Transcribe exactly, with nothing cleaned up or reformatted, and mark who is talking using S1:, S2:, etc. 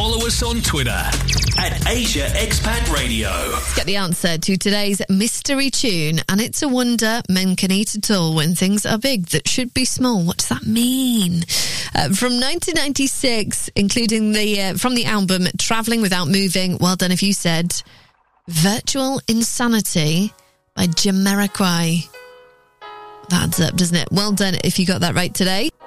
S1: follow us on Twitter at Asia Expat Radio.
S2: Get the answer to today's mystery tune, and it's a wonder men can eat at all when things are big that should be small. What does that mean? Uh, from nineteen ninety-six, including the uh, from the album Travelling Without Moving. Well done if you said Virtual Insanity by Jamiroquai. That adds up, doesn't it? Well done if you got that right today.